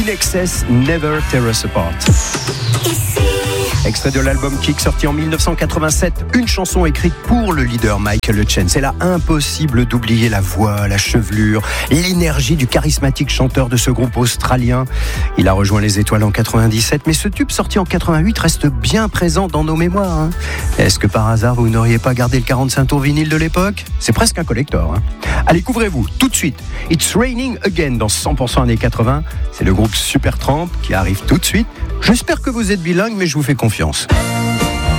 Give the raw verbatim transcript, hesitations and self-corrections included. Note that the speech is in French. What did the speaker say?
Excess, Never Tear Us Apart. Extrait de l'album Kick, sorti en dix-neuf cent quatre-vingt-sept, une chanson écrite pour le leader Michael Hutchence. C'est là impossible d'oublier la voix, la chevelure, l'énergie du charismatique chanteur de ce groupe australien. Il a rejoint les Étoiles en quatre-vingt-dix-sept, mais ce tube sorti en quatre-vingt-huit reste bien présent dans nos mémoires. Hein. Est-ce que par hasard vous n'auriez pas gardé le quarante-cinq tours vinyle de l'époque ? C'est presque un collector. Hein. Allez, couvrez-vous tout de suite. It's Raining Again dans cent pour cent années quatre-vingts. C'est le groupe Supertramp qui arrive tout de suite. J'espère que vous êtes bilingue, mais je vous fais confiance.